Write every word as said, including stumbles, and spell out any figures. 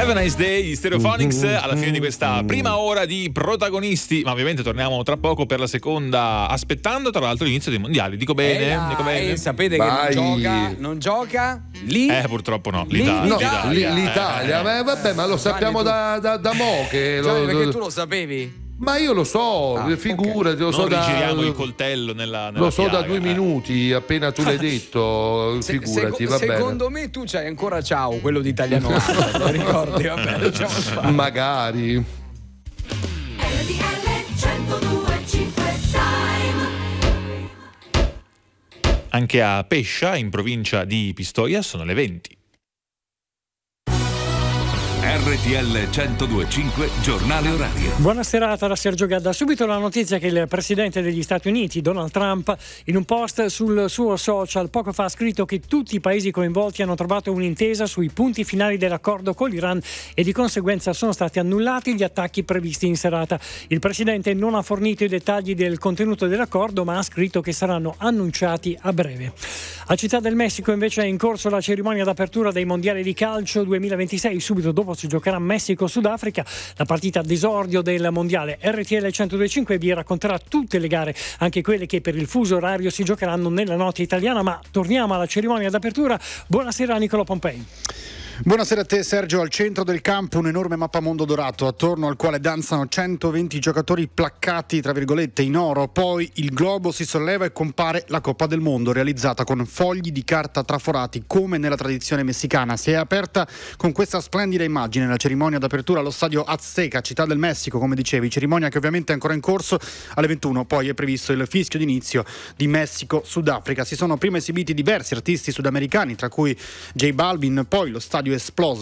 Have a nice day, gli Stereophonics, alla fine di questa prima ora di protagonisti, ma ovviamente torniamo tra poco per la seconda, aspettando tra l'altro l'inizio dei mondiali. Dico bene? Eh, Dico bene? eh, sapete Vai. che non gioca, non gioca lì? Eh, purtroppo no, Lì- l'Italia. No, L'Italia. l- l'Italia, Eh, ma vabbè, ma lo sappiamo da, da, da mo' che lo- Gianni, perché lo- tu lo sapevi? ma io lo so, Ah, figurati, lo so non da rigiriamo il coltello nella, nella lo so da piaga, due eh. minuti, appena tu l'hai detto, Se- figurati, seco- va bene. secondo me tu c'hai ancora Ciao, quello di Italiano Arte, te lo ricordi? Vabbè, lasciamo stare. Magari. R T L centodue e cinque Time. Anche a Pescia, in provincia di Pistoia, sono le venti. R T L centodue e cinque giornale orario. Buona serata da Sergio Gadda. Subito la notizia che il presidente degli Stati Uniti, Donald Trump, in un post sul suo social poco fa ha scritto che tutti i paesi coinvolti hanno trovato un'intesa sui punti finali dell'accordo con l'Iran e di conseguenza sono stati annullati gli attacchi previsti in serata. Il presidente non ha fornito i dettagli del contenuto dell'accordo, ma ha scritto che saranno annunciati a breve. A Città del Messico invece è in corso la cerimonia d'apertura dei mondiali di calcio duemilaventisei. Subito dopo si giocherà Messico-Sudafrica, la partita d'esordio del mondiale. R T L centodue e cinque vi racconterà tutte le gare, anche quelle che per il fuso orario si giocheranno nella notte italiana, ma torniamo alla cerimonia d'apertura. Buonasera Nicolò Pompei. Buonasera a te Sergio. Al centro del campo un enorme mappamondo dorato attorno al quale danzano centoventi giocatori placcati tra virgolette in oro. Poi il globo si solleva e compare la Coppa del Mondo realizzata con fogli di carta traforati come nella tradizione messicana. Si è aperta con questa splendida immagine la cerimonia d'apertura allo stadio Azteca, Città del Messico, come dicevi, cerimonia che ovviamente è ancora in corso. Alle ventuno poi è previsto il fischio d'inizio di Messico-Sudafrica. Si sono prima esibiti diversi artisti sudamericani, tra cui J Balvin, poi lo stadio esploso